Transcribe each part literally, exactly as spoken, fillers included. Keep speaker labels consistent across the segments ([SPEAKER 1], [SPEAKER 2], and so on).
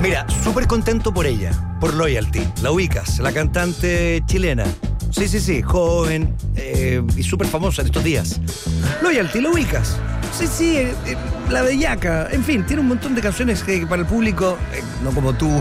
[SPEAKER 1] Mira, súper contento por ella, por Loyalty. La ubicas, la cantante chilena. Sí, sí, sí, joven eh, y súper famosa en estos días. Loyalty, ¿la ubicas? Sí, sí, eh, eh, la bellaca. En fin, tiene un montón de canciones que para el público, eh, no como tú,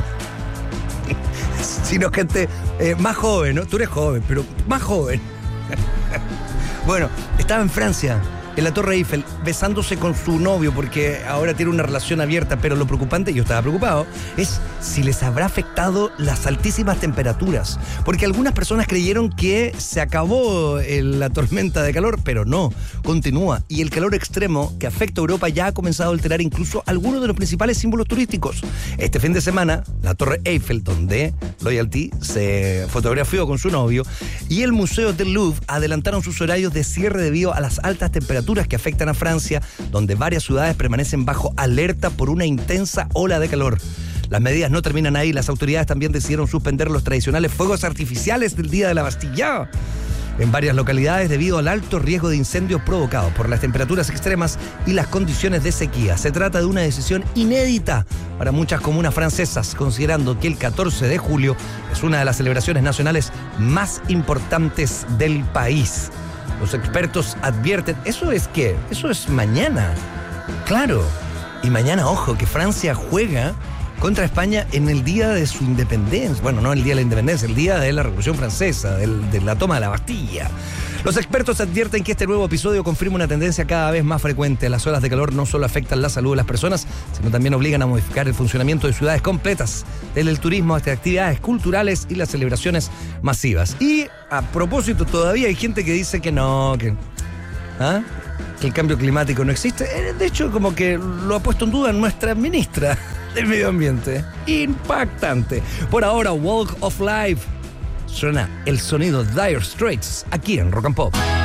[SPEAKER 1] sino gente eh, más joven, ¿no? Tú eres joven, pero más joven. Bueno, estaba en Francia, en la Torre Eiffel, besándose con su novio porque ahora tiene una relación abierta, pero lo preocupante, yo estaba preocupado, es si les habrá afectado las altísimas temperaturas, porque algunas personas creyeron que se acabó el, la tormenta de calor, pero no, continúa, y el calor extremo que afecta a Europa ya ha comenzado a alterar incluso algunos de los principales símbolos turísticos. Este fin de semana, la Torre Eiffel, donde Loyalty se fotografió con su novio, y el Museo del Louvre adelantaron sus horarios de cierre debido a las altas temperaturas que afectan a Francia, donde varias ciudades permanecen bajo alerta por una intensa ola de calor. Las medidas no terminan ahí. Las autoridades también decidieron suspender los tradicionales fuegos artificiales del Día de la Bastilla en varias localidades debido al alto riesgo de incendios provocados por las temperaturas extremas y las condiciones de sequía. Se trata de una decisión inédita para muchas comunas francesas, considerando que el catorce de julio es una de las celebraciones nacionales más importantes del país. Los expertos advierten, ¿eso es qué? Eso es mañana. Claro. Y mañana, ojo, que Francia juega contra España en el día de su independencia. Bueno, no el día de la independencia, el día de la Revolución Francesa, del, de la toma de la Bastilla. Los expertos advierten que este nuevo episodio confirma una tendencia cada vez más frecuente. Las olas de calor no solo afectan la salud de las personas, sino también obligan a modificar el funcionamiento de ciudades completas, desde el turismo hasta actividades culturales y las celebraciones masivas. Y a propósito, todavía hay gente que dice que no, que, ¿ah? que el cambio climático no existe. De hecho, como que lo ha puesto en duda nuestra ministra del Medio Ambiente. Impactante. Por ahora, Walk of Life. Suena el sonido Dire Straits aquí en Rock and Pop.